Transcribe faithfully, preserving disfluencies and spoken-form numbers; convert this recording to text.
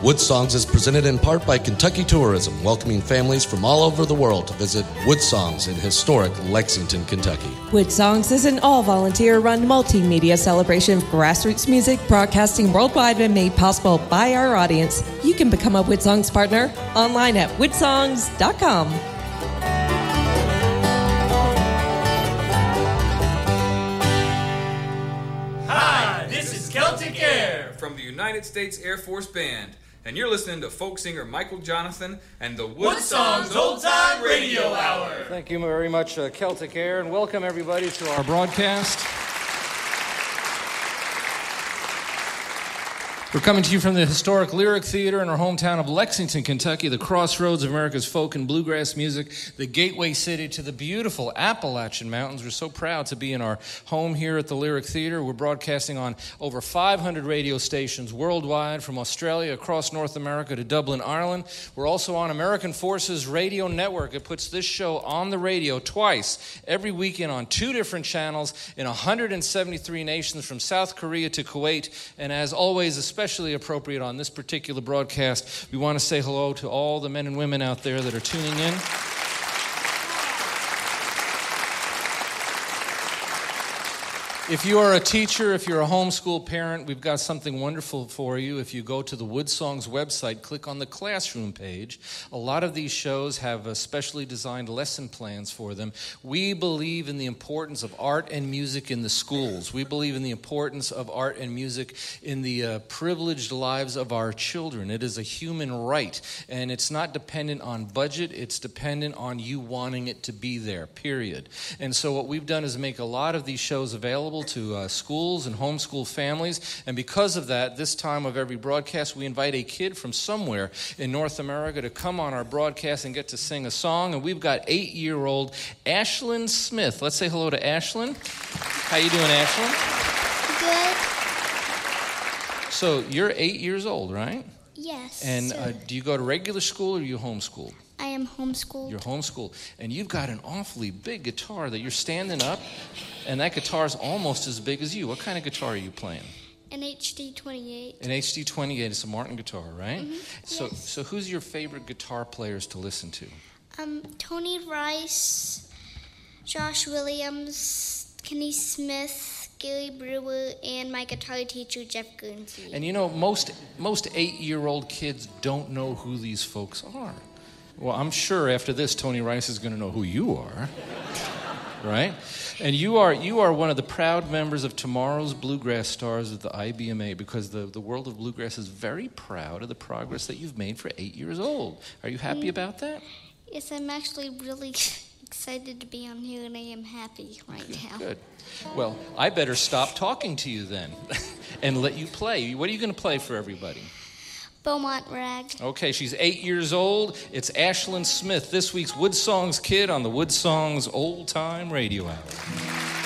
Wood Songs is presented in part by Kentucky Tourism, welcoming families from all over the world to visit Wood Songs in historic Lexington, Kentucky. Wood Songs is an all-volunteer-run multimedia celebration of grassroots music broadcasting worldwide and made possible by our audience. You can become a Wood Songs partner online at wood songs dot com. Hi, this is Celtic Air from the United States Air Force Band. And you're listening to folk singer Michael Jonathan and the Wood Songs Old Time Radio Hour. Thank you very much, uh, Celtic Air, and welcome everybody to our broadcast. We're coming to you from the historic Lyric Theater in our hometown of Lexington, Kentucky, the crossroads of America's folk and bluegrass music, the gateway city to the beautiful Appalachian Mountains. We're so proud to be in our home here at the Lyric Theater. We're broadcasting on over five hundred radio stations worldwide, from Australia across North America to Dublin, Ireland. We're also on American Forces Radio Network. It puts this show on the radio twice every weekend on two different channels in one hundred seventy-three nations, from South Korea to Kuwait. And as always, especially Especially appropriate on this particular broadcast, we want to say hello to all the men and women out there that are tuning in. If you are a teacher, if you're a homeschool parent, we've got something wonderful for you. If you go to the Wood Songs website, click on the classroom page. A lot of these shows have uh, specially designed lesson plans for them. We believe in the importance of art and music in the schools. We believe in the importance of art and music in the uh, privileged lives of our children. It is a human right, and it's not dependent on budget. It's dependent on you wanting it to be there, period. And so what we've done is make a lot of these shows available to uh, schools and homeschool families. And because of that, this time of every broadcast, we invite a kid from somewhere in North America to come on our broadcast and get to sing a song. And we've got eight-year-old Ashlyn Smith. Let's say hello to Ashlyn. How you doing, Ashlyn? Good. So you're eight years old, right? Yes. And uh, do you go to regular school or are you homeschooled? I am homeschooled. You're homeschooled. And you've got an awfully big guitar that you're standing up, and that guitar is almost as big as you. What kind of guitar are you playing? An H D twenty-eight. An H D twenty-eight. It's a Martin guitar, right? Mm-hmm. So, yes. so who's your favorite guitar players to listen to? Um, Tony Rice, Josh Williams, Kenny Smith, Gary Brewer, and my guitar teacher, Jeff Guernsey. And you know, most most eight-year-old kids don't know who these folks are. Well, I'm sure after this, Tony Rice is going to know who you are, right? And you are you are one of the proud members of tomorrow's Bluegrass Stars of the I B M A, because the, the world of bluegrass is very proud of the progress that you've made for eight years old. Are you happy about that? Yes, I'm actually really excited to be on here, and I am happy right Good, now. Good. Well, I better stop talking to you then and let you play. What are you going to play for everybody? Beaumont Rag. Okay, she's eight years old. It's Ashlyn Smith, this week's Wood Songs kid on the Wood Songs Old Time Radio Hour.